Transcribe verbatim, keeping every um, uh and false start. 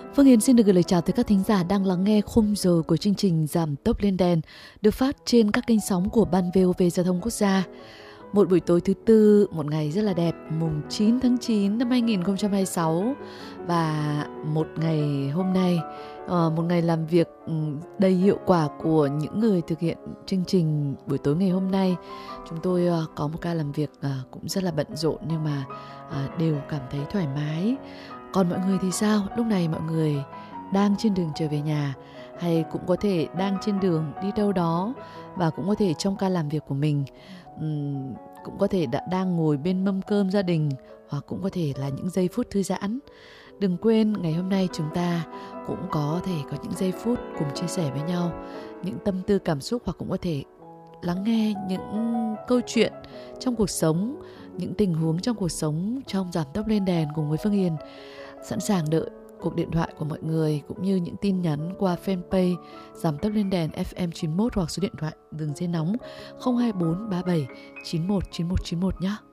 Phương Yến xin được gửi lời chào tới các thính giả đang lắng nghe khung giờ của chương trình Giảm tốc lên đèn được phát trên các kênh sóng của Ban vê o vê Giao thông Quốc gia. Một buổi tối thứ tư, một ngày rất là đẹp, mùng chín tháng chín năm hai nghìn không trăm hai mươi sáu, và một ngày hôm nay, một ngày làm việc đầy hiệu quả của những người thực hiện chương trình buổi tối ngày hôm nay. Chúng tôi có một ca làm việc cũng rất là bận rộn nhưng mà đều cảm thấy thoải mái. Còn mọi người thì sao? Lúc này mọi người đang trên đường trở về nhà, hay cũng có thể đang trên đường đi đâu đó, và cũng có thể trong ca làm việc của mình um, cũng có thể đã đang ngồi bên mâm cơm gia đình, hoặc cũng có thể là những giây phút thư giãn. Đừng quên ngày hôm nay chúng ta cũng có thể có những giây phút cùng chia sẻ với nhau những tâm tư cảm xúc, hoặc cũng có thể lắng nghe những câu chuyện trong cuộc sống, những tình huống trong cuộc sống trong Giảm tốc lên đèn cùng với Phương Hiền. Sẵn sàng đợi cuộc điện thoại của mọi người cũng như những tin nhắn qua fanpage Giảm tốc lên đèn ép em chín mốt, hoặc số điện thoại đường dây nóng không hai bốn ba bảy chín một chín một chín một nhé.